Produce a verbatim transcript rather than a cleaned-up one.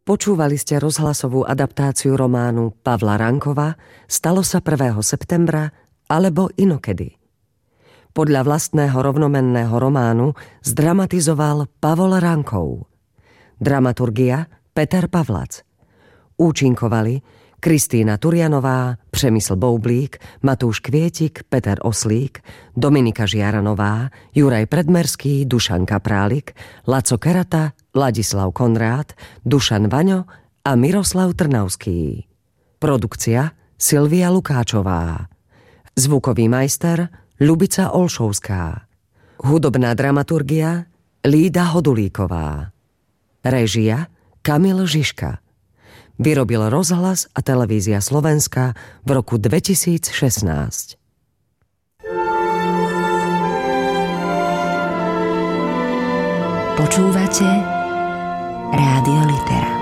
Počúvali ste rozhlasovú adaptáciu románu Pavla Rankova Stalo sa prvého septembra alebo Inokedy. Podľa vlastného rovnomenného románu zdramatizoval Pavol Rankov. Dramaturgia Peter Pavlac. Účinkovali Kristína Turianová, Přemysl Boublík, Matúš Kvietik, Peter Oslík, Dominika Žiaranová, Juraj Predmerský, Dušan Kaprálik, Laco Kerata, Ladislav Konrád, Dušan Vaňo a Miroslav Trnavský. Produkcia Silvia Lukáčová. Zvukový majster Ľubica Olšovská. Hudobná dramaturgia Lída Hodulíková. Réžia Kamil Žižka. Vyrobil Rozhlas a televízia Slovenska v roku dvetisícšestnásť. Počúvate Rádio Litera.